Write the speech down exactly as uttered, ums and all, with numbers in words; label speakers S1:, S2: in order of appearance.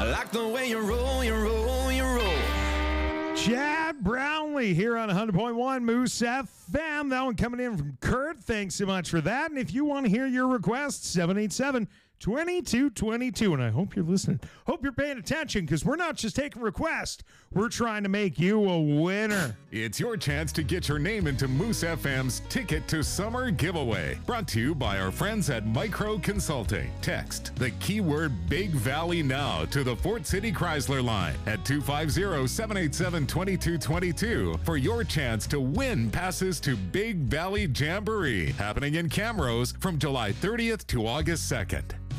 S1: I like the way you roll, you roll, you roll.
S2: Chad Brownlee here on one hundred point one Moose F M. That one coming in from Kurt. Thanks so much for that. And if you want to hear your request, seven eight seven, two two two two. And I hope you're listening. Hope you're paying attention, because we're not just taking requests. We're trying to make you a winner.
S3: It's your chance to get your name into Moose F M's Ticket to Summer giveaway. Brought to you by our friends at Micro Consulting. Text the keyword Big Valley now to the Fort City Chrysler line at two five zero, seven eight seven, two two two two for your chance to win passes to Big Valley Jamboree, happening in Camrose from July thirtieth to August second.